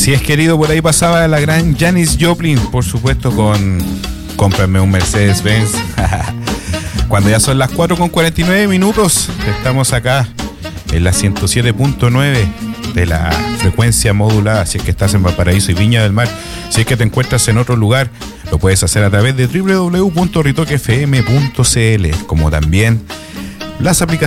Así es, querido, por ahí pasaba la gran Janis Joplin, por supuesto, con Cómprame un Mercedes-Benz. Cuando ya son las 4:49, estamos acá en la 107.9 de la frecuencia modulada. Si es que estás en Valparaíso y Viña del Mar, si es que te encuentras en otro lugar, lo puedes hacer a través de www.ritoquefm.cl, como también las aplicaciones